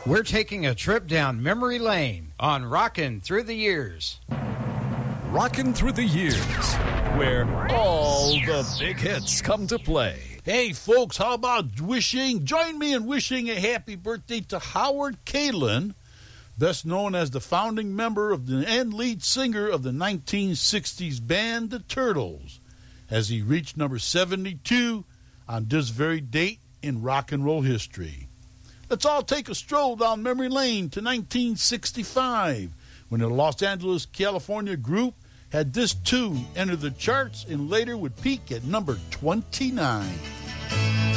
We're taking a trip down memory lane on Rockin' Through the Years. Rockin' Through the Years, where all the big hits come to play. Hey, folks, how about join me in wishing a happy birthday to Howard Kaylan, best known as the founding member and lead singer of the 1960s band The Turtles, as he reached number 72 on this very date in rock and roll history. Let's all take a stroll down memory lane to 1965, when the Los Angeles, California group had this tune enter the charts and later would peak at number 29.